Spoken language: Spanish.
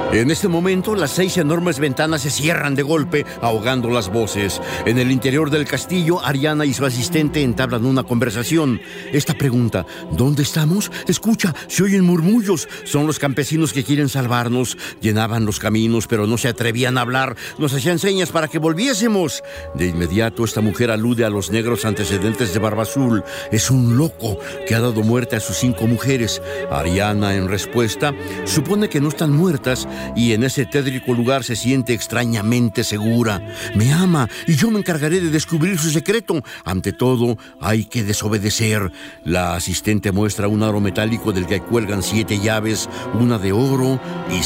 En este momento, las 6 enormes ventanas se cierran de golpe, ahogando las voces. En el interior del castillo, Ariana y su asistente entablan una conversación. Esta pregunta: ¿dónde estamos? Escucha, se oyen murmullos. Son los campesinos que quieren salvarnos. Llenaban los caminos, pero no se atrevían a hablar. Nos hacían señas para que volviésemos. De inmediato, esta mujer alude a los negros antecedentes de Barba Azul. Es un loco que ha dado muerte a sus 5 mujeres. Ariana, en respuesta, supone que no están muertas, y en ese tétrico lugar se siente extrañamente segura. Me ama y yo me encargaré de descubrir su secreto. Ante todo, hay que desobedecer. La asistente muestra un aro metálico del que cuelgan 7 llaves, una de oro y